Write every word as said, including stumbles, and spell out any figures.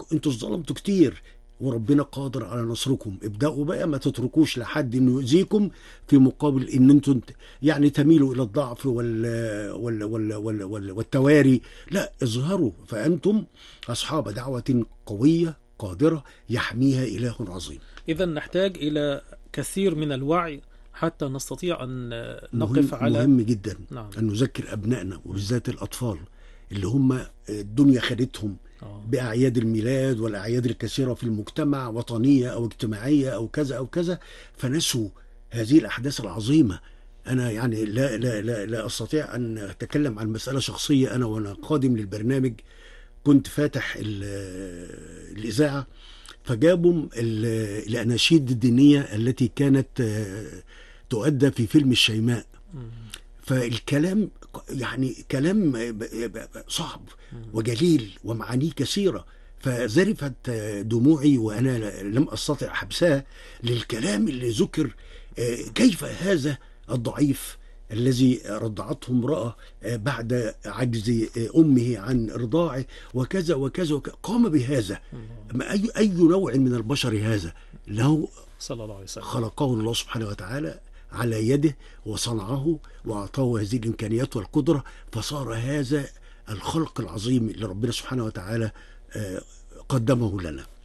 انتوا ظلمتوا كتير وربنا قادر على نصركم، ابدأوا بقى، ما تتركوش لحد انه يؤذيكم في مقابل ان انتوا يعني تميلوا الى الضعف وال وال وال وال وال والتواري. لا، اظهروا، فأنتم أصحاب دعوة قوية قادرة يحميها إله عظيم. إذا نحتاج إلى كثير من الوعي حتى نستطيع أن مهم نقف على مهم جدا نعم. أن نذكر أبنائنا وبالذات الأطفال اللي هم الدنيا خدتهم آه. بأعياد الميلاد والأعياد الكثيرة في المجتمع، وطنية أو اجتماعية أو كذا أو كذا، فنسوا هذه الأحداث العظيمة. أنا يعني لا, لا, لا, لا أستطيع أن أتكلم عن مسألة شخصية. أنا وأنا قادم للبرنامج كنت فاتح الإذاعة، فجابوا الأناشيد الدينية التي كانت تؤدى في فيلم الشيماء. فالكلام يعني كلام صعب وجليل ومعانيه كثيرة، فذرفت دموعي وأنا لم أستطع حبسها للكلام اللي ذكر. كيف هذا الضعيف الذي رضعته امرأة بعد عجز أمه عن رضاعه وكذا وكذا وكذا قام بهذا؟ أي أي نوع من البشر هذا؟ له صلى الله عليه وسلم خلقه الله سبحانه وتعالى على يده وصنعه وأعطاه هذه الإمكانيات والقدرة، فصار هذا الخلق العظيم اللي ربنا سبحانه وتعالى قدمه لنا.